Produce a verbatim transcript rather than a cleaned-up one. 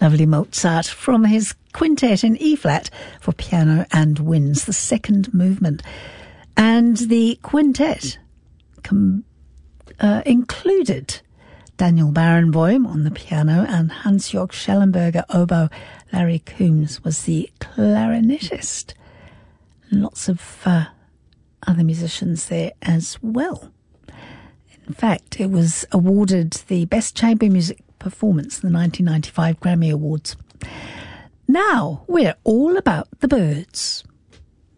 Lovely Mozart from his quintet in E-flat for piano and winds, the second movement. And the quintet com- uh, included Daniel Barenboim on the piano and Hans-Jörg Schellenberger oboe. Larry Coombs was the clarinetist. And lots of uh, other musicians there as well. In fact, it was awarded the Best Chamber Music Performance in the nineteen ninety-five Grammy Awards. Now, we're all about the birds.